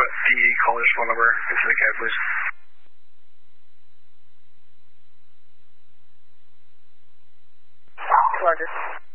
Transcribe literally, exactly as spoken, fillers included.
put the caller's phone number into the cab, please. Roger.